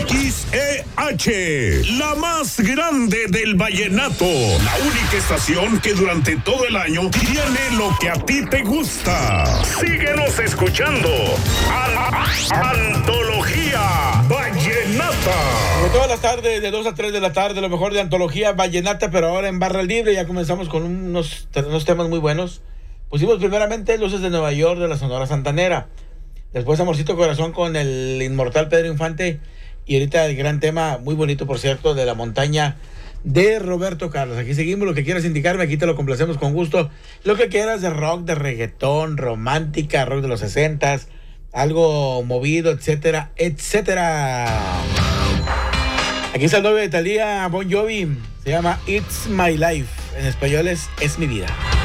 XEH, la más grande del vallenato, la única estación que durante todo el año tiene lo que a ti te gusta. Síguenos escuchando. Antología Vallenata. Como todas las tardes, de 2 a 3 de la tarde, lo mejor de Antología Vallenata, pero ahora en barra libre. Ya comenzamos con unos temas muy buenos. Pusimos primeramente Luces de Nueva York de la Sonora Santanera. Después Amorcito Corazón con el inmortal Pedro Infante. Y ahorita el gran tema, muy bonito por cierto, de La Montaña de Roberto Carlos. Aquí seguimos, lo que quieras indicarme, aquí te lo complacemos con gusto. Lo que quieras de rock, de reggaetón, romántica, rock de los 60s, algo movido, etcétera, etcétera. Aquí está el novio de Thalía, Bon Jovi. Se llama It's My Life. En español es mi vida.